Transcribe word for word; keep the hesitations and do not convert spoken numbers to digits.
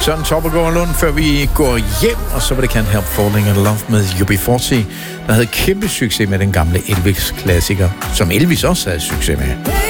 Sådan Topper går Lund, før vi går hjem, og så var det Can't Help Falling in Love med U B fyrre, der havde kæmpe succes med den gamle Elvis-klassiker, som Elvis også havde succes med.